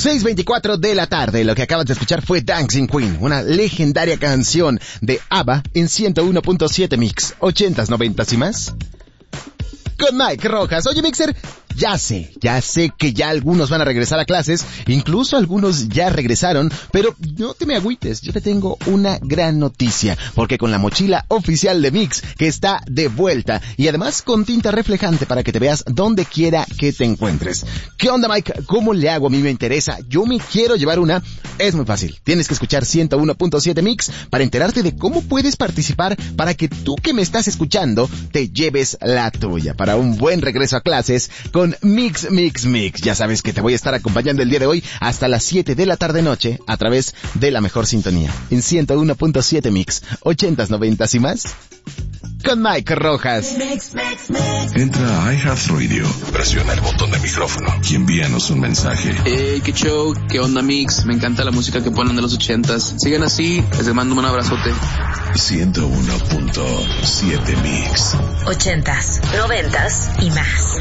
6:24 de la tarde. Lo que acabas de escuchar fue Dancing Queen, una legendaria canción de ABBA en 101.7 Mix, 80s, 90s y más. Con Mike Rojas. Oye, Mixer, ya sé que ya algunos van a regresar a clases, incluso algunos ya regresaron, pero no te me agüites, yo te tengo una gran noticia, porque con la mochila oficial de Mix, que está de vuelta, y además con tinta reflejante para que te veas donde quiera que te encuentres. ¿Qué onda, Mike? ¿Cómo le hago? A mí me interesa, yo me quiero llevar una. Es muy fácil, tienes que escuchar 101.7 Mix para enterarte de cómo puedes participar para que tú que me estás escuchando te lleves la tuya, para un buen regreso a clases con Mix. Ya sabes que te voy a estar acompañando el día de hoy hasta las 7 de la tarde noche a través de la mejor sintonía en 101.7 Mix, 80s, 90s y más. Con Mike Rojas. Entra a iHeartRadio, presiona el botón de micrófono y envíanos un mensaje. Hey, qué show, qué onda Mix, me encanta la música que ponen de los 80s. Sigan así, les mando un abrazote. 101.7 Mix. 80s, 90s y más.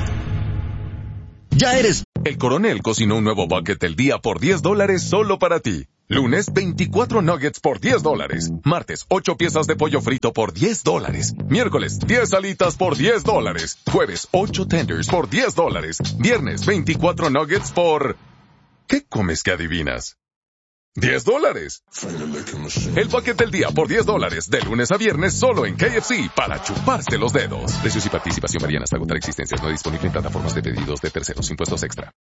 Ya eres. El Coronel cocinó un nuevo bucket del día por $10 solo para ti. Lunes, 24 nuggets por $10. Martes, 8 piezas de pollo frito por $10. Miércoles, 10 alitas por $10. Jueves, 8 tenders por $10. Viernes, 24 nuggets por... ¿Qué comes que adivinas? $10. El bucket del día por $10, de lunes a viernes solo en KFC, para chuparse los dedos. Precios y participación varían hasta agotar existencias. No disponible en plataformas de pedidos de terceros. Impuestos extra.